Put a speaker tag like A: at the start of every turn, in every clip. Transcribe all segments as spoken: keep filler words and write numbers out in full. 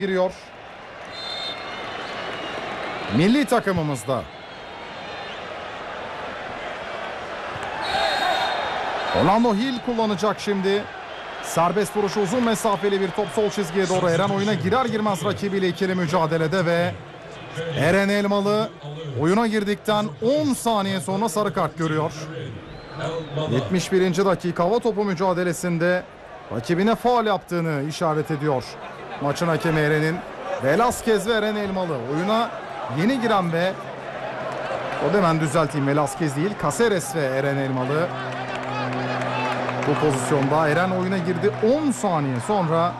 A: giriyor. Milli takımımızda. Orlando Hill kullanacak şimdi. Serbest vuruşu, uzun mesafeli bir top sol çizgiye doğru. Eren oyuna girer girmez rakibiyle ikili mücadelede ve Eren Elmalı oyuna girdikten on saniye sonra sarı kart görüyor. yetmiş birinci dakika hava topu mücadelesinde rakibine faul yaptığını işaret ediyor maçın hakemi Eren'in. Velasquez ve Eren Elmalı oyuna yeni giren ve o da hemen düzelteyim, Velasquez değil Caceres ve Eren Elmalı bu pozisyonda. Eren oyuna girdi on saniye sonra.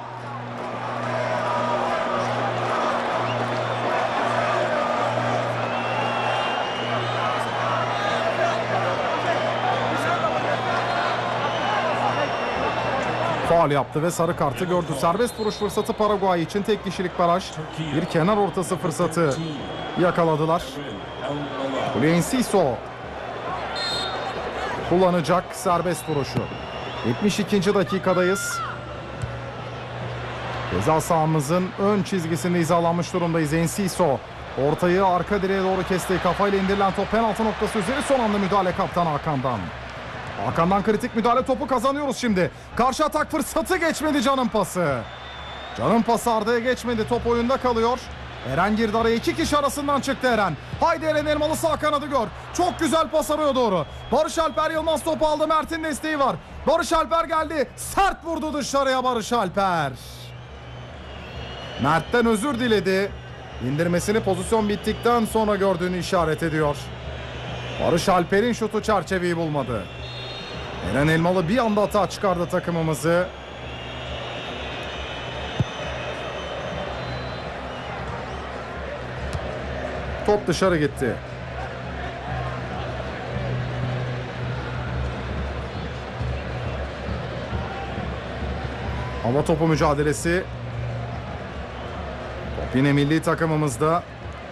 A: Faul yaptı ve sarı kartı gördü. Serbest vuruş fırsatı Paraguay için, tek kişilik baraj. Bir kenar ortası fırsatı yakaladılar. Enciso kullanacak serbest vuruşu. yetmiş ikinci dakikadayız. Ceza sahamızın ön çizgisinde hizalanmış durumdayız. Enciso ortayı arka direğe doğru kesti. Kafayla indirilen top penaltı noktası üzeri, son anda müdahale kaptan Hakan'dan. Hakan'dan kritik müdahale, topu kazanıyoruz şimdi. Karşı atak fırsatı, geçmedi Can'ın pası. Can'ın pası Arda'ya geçmedi, top oyunda kalıyor. Eren girdi araya, iki kişi arasından çıktı Eren. Haydi Eren Elmalı, sağ kanadı gör. Çok güzel pas arıyor doğru. Barış Alper Yılmaz topu aldı, Mert'in desteği var. Barış Alper geldi, sert vurdu dışarıya Barış Alper. Mert'ten özür diledi. İndirmesini pozisyon bittikten sonra gördüğünü işaret ediyor. Barış Alper'in şutu çerçeveyi bulmadı. Eren Elmalı bir anda hata çıkardı takımımızı. Top dışarı gitti. Hava topu mücadelesi. Top yine milli takımımızda.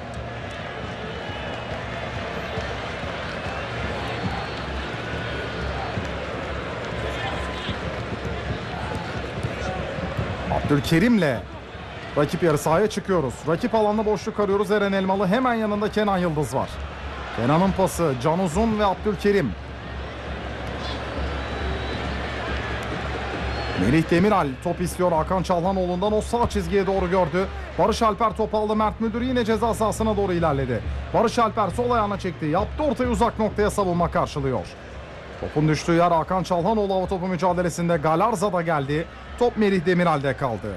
A: Abdülkerim'le rakip yarı sahaya çıkıyoruz. Rakip alanda boşluk arıyoruz. Eren Elmalı, hemen yanında Kenan Yıldız var. Kenan'ın pası, Can Uzun ve Abdülkerim. Melih Demiral top istiyor Hakan Çalhanoğlu'ndan, o sağ çizgiye doğru gördü. Barış Alper top aldı, Mert Müldür yine ceza sahasına doğru ilerledi. Barış Alper sol ayağına çekti, yaptı ortayı, uzak noktaya savunma karşılıyor. Topun düştüğü yer Hakan Çalhanoğlu hava topu mücadelesinde. Galarza da geldi. Top Melih Demiral'de kaldı.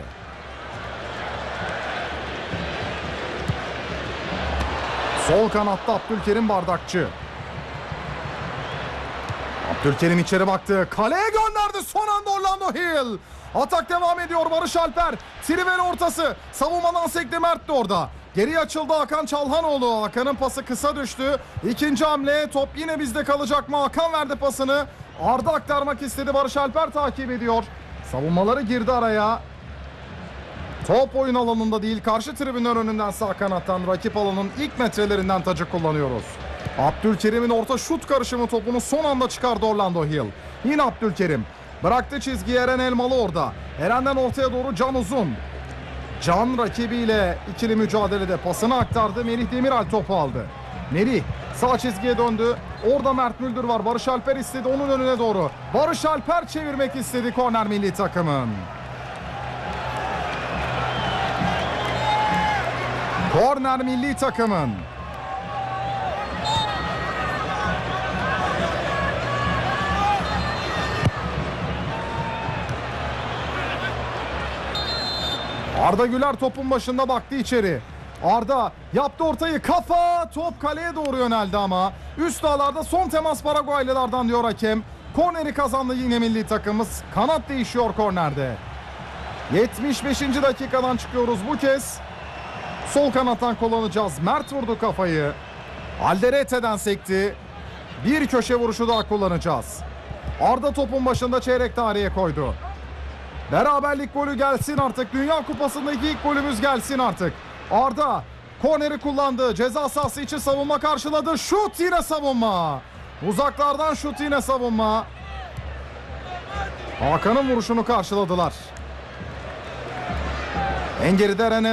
A: Sol kanatta Abdülkerim Bardakçı. Abdülkerim içeri baktı. Kaleye gönderdi son anda Orlando Hill. Atak devam ediyor. Barış Alper. Trivel ortası. Savunmadan sekti, Mert de orada. Geri açıldı Hakan Çalhanoğlu. Hakan'ın pası kısa düştü. İkinci hamle, top yine bizde kalacak mı? Hakan verdi pasını. Arda aktarmak istedi. Barış Alper takip ediyor. Savunmaları girdi araya. Top oyun alanında değil, karşı tribünler önünden sağ kanattan rakip alanın ilk metrelerinden tacı kullanıyoruz. Abdülkerim'in orta şut karışımı topunu son anda çıkardı Orlando Hill. Yine Abdülkerim. Bıraktı çizgiye, Eren Elmalı orada. Eren'den ortaya doğru Can Uzun. Can rakibiyle ikili mücadelede pasını aktardı. Melih Demiral topu aldı. Melih sağ çizgiye döndü. Orada Mert Müldür var. Barış Alper istedi onun önüne doğru. Barış Alper çevirmek istedi korner milli takımın. Korner milli takımın. Arda Güler topun başında baktı içeri. Arda yaptı ortayı, kafa, top kaleye doğru yöneldi ama üst ağlarda son temas Paraguaylılardan diyor hakem. Korneri kazandı yine milli takımımız. Kanat değişiyor kornerde. yetmiş beşinci dakikadan çıkıyoruz bu kez. Sol kanattan kullanacağız. Mert vurdu kafayı. Alderete'den sekti. Bir köşe vuruşu daha kullanacağız. Arda topun başında çeyrek tarihe koydu. Beraberlik golü gelsin artık. Dünya Kupası'ndaki ilk golümüz gelsin artık. Arda korneri kullandı. Ceza sahası içi savunma karşıladı. Şut, yine savunma. Uzaklardan şut, yine savunma. Hakan'ın vuruşunu karşıladılar. En geride Eren